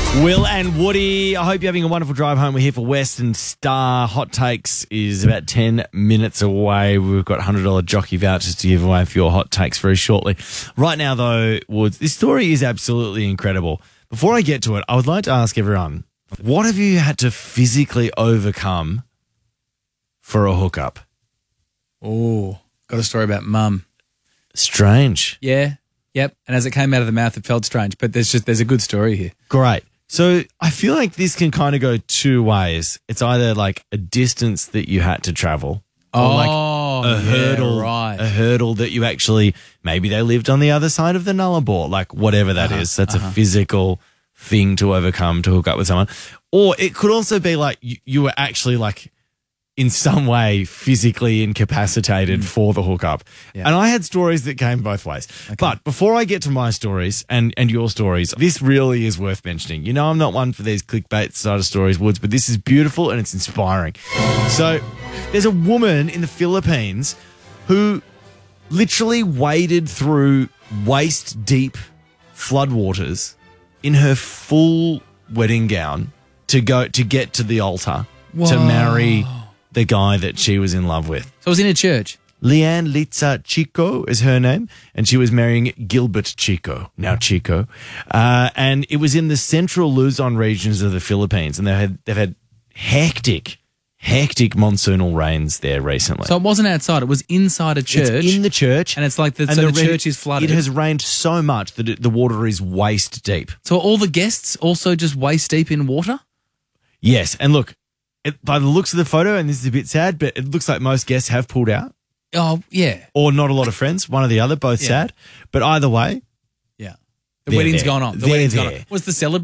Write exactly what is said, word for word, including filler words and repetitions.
Will and Woody, I hope you're having a wonderful drive home. We're here for Western Star. Hot Takes is about ten minutes away. We've got one hundred dollars jockey vouchers to give away for your hot takes very shortly. Right now, though, Woods, this story is absolutely incredible. Before I get to it, I would like to ask everyone, what have you had to physically overcome for a hookup? Oh, got a story about mum. Strange. Yeah, yep. And as it came out of the mouth, it felt strange. But there's just there's a good story here. Great. So I feel like this can kind of go two ways. It's either like a distance that you had to travel, or Oh, like a yeah, hurdle, right. a hurdle that you actually maybe they lived on the other side of the Nullarbor, like whatever that Uh-huh, is. That's uh-huh. a physical thing to overcome to hook up with someone. Or it could also be like you, you were actually like in some way physically incapacitated for the hookup. Yeah. And I had stories that came both ways. But before I get to my stories and, and your stories, this really is worth mentioning. You know, I'm not one for these clickbait side of stories, Woods, but this is beautiful and it's inspiring. So there's a woman in the Philippines who literally waded through waist deep floodwaters in her full wedding gown to go to get to the altar to Whoa. marry the guy that she was in love with. So I was in a church. Leanne Litza Chico is her name, and she was marrying Gilbert Chico, now Chico. Uh, and it was in the central Luzon regions of the Philippines, and they had, they've had hectic, hectic monsoonal rains there recently. So it wasn't outside. It was inside a church. It's in the church. And it's like the, and so the, rain- church is flooded. It has rained so much that it, the water is waist deep. So all the guests also just waist deep in water? Yes, and look, it, by the looks of the photo, and this is a bit sad, but it looks like most guests have pulled out. Oh, yeah. Or not a lot of friends, one or the other, both Yeah. sad. But either way, Yeah. The They're wedding's there. gone on. The They're wedding's gone there. on. Was the celebrant